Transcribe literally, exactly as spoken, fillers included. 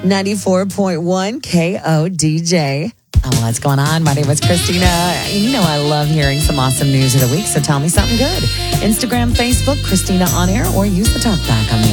ninety-four point one K O D J. Oh, what's going on? My name is Christina. You know I love hearing some awesome news of the week, so tell me something good. Instagram, Facebook, Christina On Air, or use the talkback on the